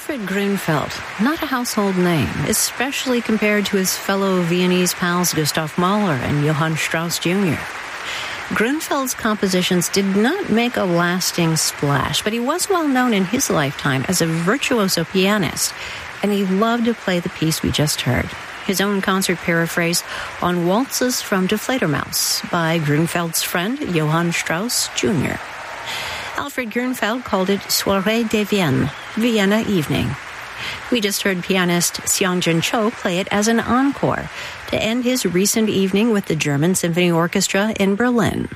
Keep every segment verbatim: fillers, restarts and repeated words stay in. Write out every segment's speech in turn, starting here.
Alfred Grunfeld, not a household name, especially compared to his fellow Viennese pals Gustav Mahler and Johann Strauss Junior Grunfeld's compositions did not make a lasting splash, but he was well known in his lifetime as a virtuoso pianist, and he loved to play the piece we just heard, his own concert paraphrase on Waltzes from Die Fledermaus by Grunfeld's friend Johann Strauss Junior Alfred Grunfeld called it Soirée de Vienne, Vienna Evening. We just heard pianist Seongjin Cho play it as an encore to end his recent evening with the German Symphony Orchestra in Berlin.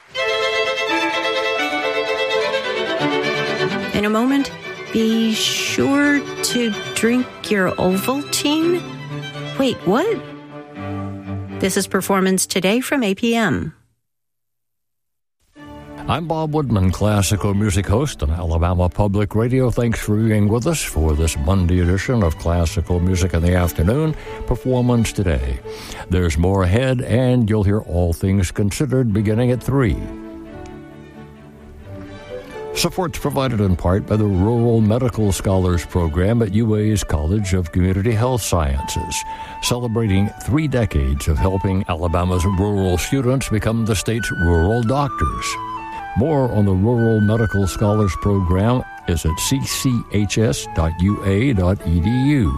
In a moment, be sure to drink your Ovaltine. Wait, what? This is Performance Today from A P M. I'm Bob Woodman, classical music host on Alabama Public Radio. Thanks for being with us for this Monday edition of Classical Music in the Afternoon, Performance Today. There's more ahead, and you'll hear All Things Considered beginning at three. Support's provided in part by the Rural Medical Scholars Program at U A's College of Community Health Sciences, celebrating three decades of helping Alabama's rural students become the state's rural doctors. More on the Rural Medical Scholars Program is at c c h s dot u a dot e d u.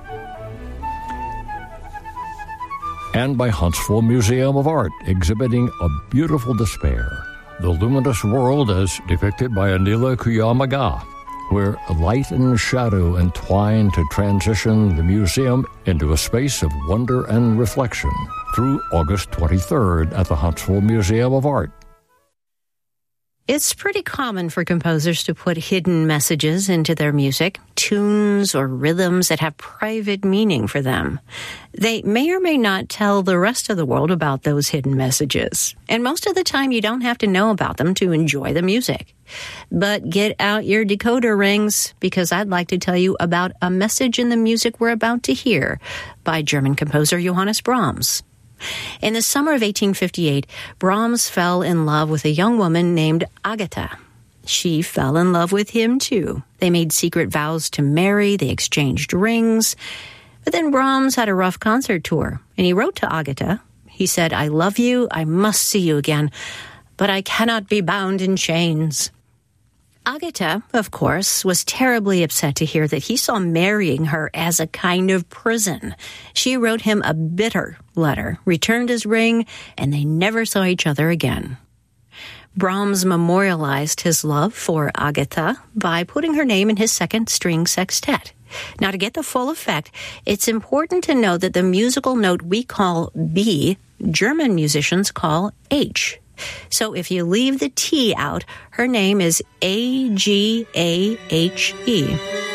And by Huntsville Museum of Art, exhibiting A Beautiful Despair, the luminous world as depicted by Anila Kuyamaga, where light and shadow entwine to transition the museum into a space of wonder and reflection through August twenty-third at the Huntsville Museum of Art. It's pretty common for composers to put hidden messages into their music, tunes or rhythms that have private meaning for them. They may or may not tell the rest of the world about those hidden messages. And most of the time, you don't have to know about them to enjoy the music. But get out your decoder rings, because I'd like to tell you about a message in the music we're about to hear by German composer Johannes Brahms. In the summer of eighteen fifty-eight, Brahms fell in love with a young woman named Agatha. She fell in love with him, too. They made secret vows to marry, they exchanged rings. But then Brahms had a rough concert tour, and he wrote to Agatha. He said, "I love you, I must see you again, but I cannot be bound in chains." Agatha, of course, was terribly upset to hear that he saw marrying her as a kind of prison. She wrote him a bitter letter, returned his ring, and they never saw each other again. Brahms memorialized his love for Agatha by putting her name in his second string sextet. Now, to get the full effect, it's important to know that the musical note we call B, German musicians call H. So if you leave the T out, her name is A G A H E.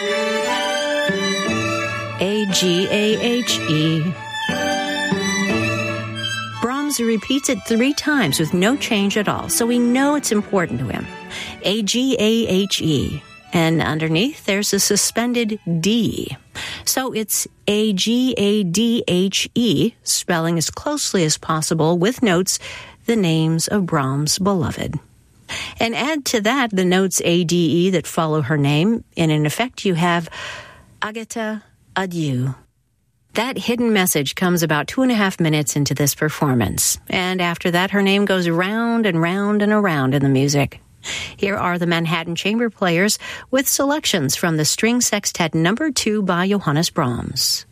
A G A H E. Brahms repeats it three times with no change at all, so we know it's important to him. A G A H E. And underneath, there's a suspended D. So it's A G A D H E, spelling as closely as possible with notes the names of Brahms' beloved. And add to that the notes A D E that follow her name, and in effect you have Agatha, adieu. That hidden message comes about two and a half minutes into this performance, and after that her name goes round and round and around in the music. Here are the Manhattan Chamber Players with selections from the String Sextet Number two by Johannes Brahms.